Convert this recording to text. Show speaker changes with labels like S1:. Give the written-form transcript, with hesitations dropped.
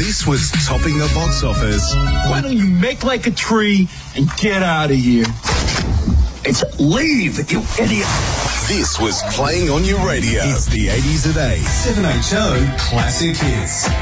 S1: This was topping the box office.
S2: Why don't you make like a tree and get out of here? It's leave, you idiot.
S1: This was playing on your radio. It's the 80s at 8. 7HO Classic Hits.